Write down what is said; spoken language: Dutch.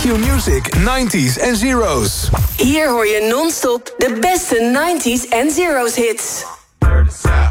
Q-Music 90s en Zeros. Hier hoor je non-stop de beste 90s en Zeros hits. Dirty South.